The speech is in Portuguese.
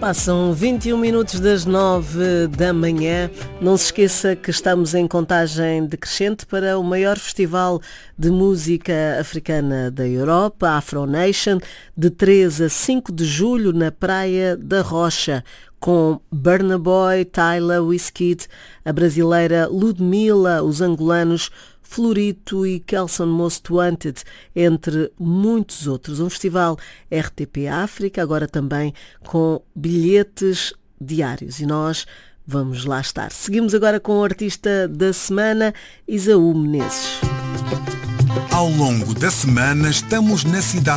Passam 21 minutos das 9 da manhã. Não se esqueça que estamos em contagem decrescente para o maior festival de música africana da Europa, Afro Nation, de 3 a 5 de julho na Praia da Rocha, com Burna Boy, Tyla, Wizkid, a brasileira Ludmilla, os angolanos Florito e Kelson Most Wanted, entre muitos outros. Um festival RTP África, agora também com bilhetes diários. E nós vamos lá estar. Seguimos agora com o artista da semana, Isaú Menezes. Ao longo da semana estamos na cidade